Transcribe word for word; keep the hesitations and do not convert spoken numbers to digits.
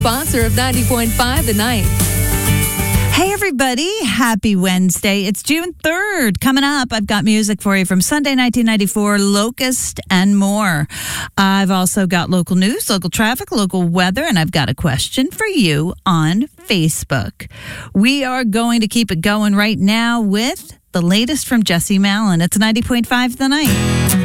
Sponsor of ninety point five The Night. Hey, everybody. Happy Wednesday. It's June third. Coming up, I've got music for you from Sunday nineteen ninety-four, Locust, and more. I've also got local news, local traffic, local weather, and I've got a question for you on Facebook. We are going to keep it going right now with the latest from Jesse Malin. It's ninety point five The Night.